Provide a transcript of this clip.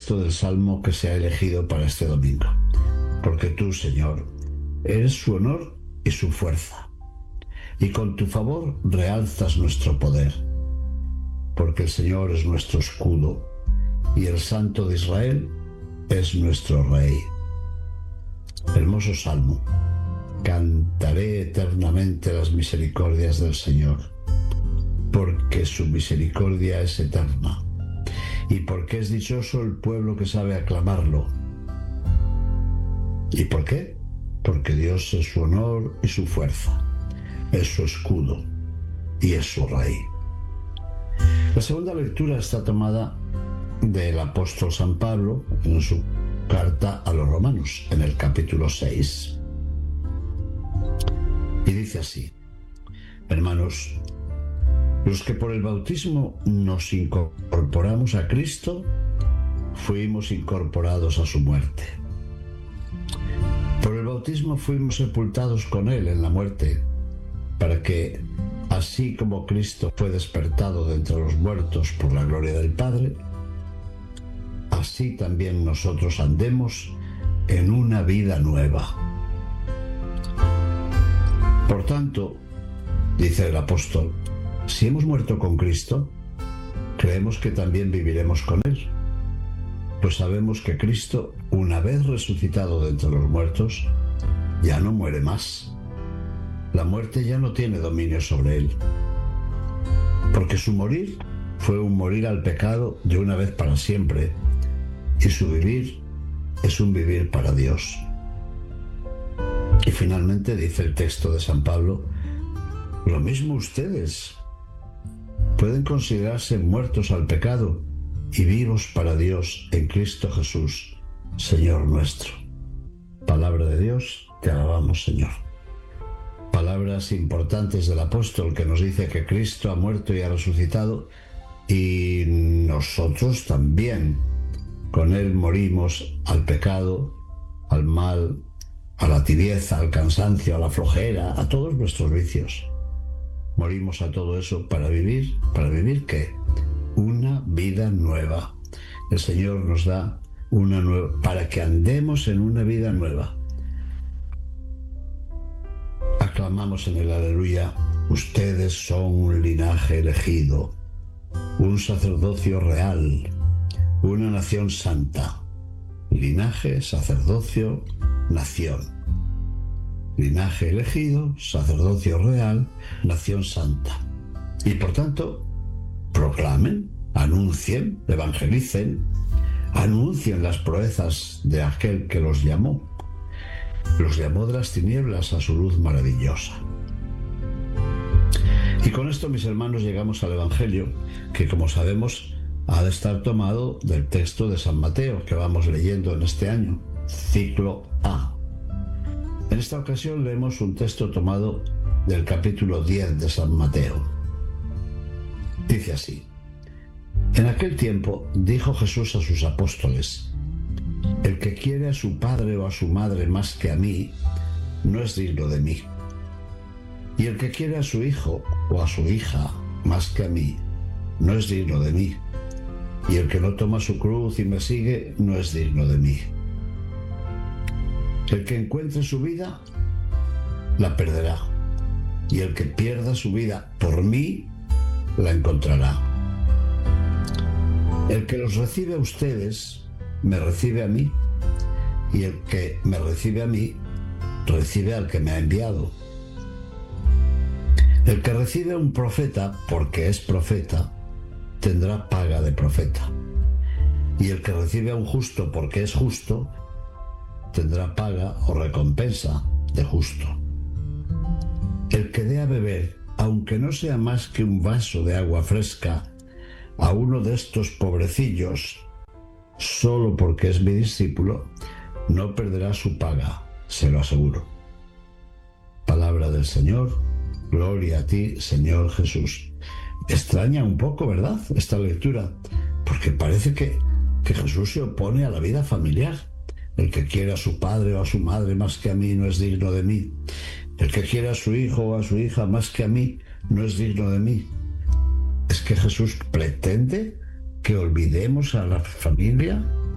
texto del Salmo que se ha elegido para este domingo. Porque tú, Señor, eres su honor y su fuerza, y con tu favor realzas nuestro poder. Porque el Señor es nuestro escudo, y el Santo de Israel es nuestro Rey. Hermoso Salmo. Cantaré eternamente las misericordias del Señor, porque su misericordia es eterna, y porque es dichoso el pueblo que sabe aclamarlo. ¿Y por qué? Porque Dios es su honor y su fuerza, es su escudo y es su Rey. La segunda lectura está tomada del apóstol San Pablo en su carta a los Romanos, en el capítulo 6. Y dice así: hermanos, los que por el bautismo nos incorporamos a Cristo, fuimos incorporados a su muerte. Por el bautismo fuimos sepultados con Él en la muerte, para que, así como Cristo fue despertado de entre los muertos por la gloria del Padre, así también nosotros andemos en una vida nueva. Por tanto, dice el apóstol, si hemos muerto con Cristo, creemos que también viviremos con Él, pues sabemos que Cristo, una vez resucitado de entre los muertos, ya no muere más. La muerte ya no tiene dominio sobre Él, porque su morir fue un morir al pecado de una vez para siempre, y su vivir es un vivir para Dios. Y finalmente dice el texto de San Pablo, lo mismo ustedes pueden considerarse muertos al pecado y vivos para Dios en Cristo Jesús, Señor nuestro. Palabra de Dios, te alabamos, Señor. Palabras importantes del apóstol que nos dice que Cristo ha muerto y ha resucitado, y nosotros también con Él morimos al pecado, al mal, a la tibieza, al cansancio, a la flojera, a todos nuestros vicios. Morimos a todo eso para vivir ¿qué? Una vida nueva. El Señor nos da una nueva, para que andemos en una vida nueva. Aclamamos en el aleluya, ustedes son un linaje elegido, un sacerdocio real, una nación santa. Linaje, sacerdocio, nación. Linaje elegido, sacerdocio real, nación santa. Y por tanto, proclamen, anuncien, evangelicen, anuncien las proezas de aquel que los llamó de las tinieblas a su luz maravillosa. Y con esto, mis hermanos, llegamos al Evangelio, que como sabemos ha de estar tomado del texto de San Mateo que vamos leyendo en este año, ciclo A. En esta ocasión leemos un texto tomado del capítulo 10 de San Mateo. Dice así: en aquel tiempo dijo Jesús a sus apóstoles, el que quiere a su padre o a su madre más que a mí, no es digno de mí. Y el que quiere a su hijo o a su hija más que a mí, no es digno de mí. Y el que no toma su cruz y me sigue, no es digno de mí. El que encuentre su vida, la perderá. Y el que pierda su vida por mí, la encontrará. El que los recibe a ustedes, me recibe a mí. Y el que me recibe a mí, recibe al que me ha enviado. El que recibe a un profeta, porque es profeta, tendrá paga de profeta. Y el que recibe a un justo porque es justo, tendrá paga o recompensa de justo. El que dé a beber, aunque no sea más que un vaso de agua fresca, a uno de estos pobrecillos, solo porque es mi discípulo, no perderá su paga, se lo aseguro. Palabra del Señor, gloria a ti, Señor Jesús. Extraña un poco, ¿verdad?, esta lectura, porque parece que Jesús se opone a la vida familiar. El que quiera a su padre o a su madre más que a mí no es digno de mí. El que quiera a su hijo o a su hija más que a mí no es digno de mí. ¿Es que Jesús pretende que olvidemos a la familia?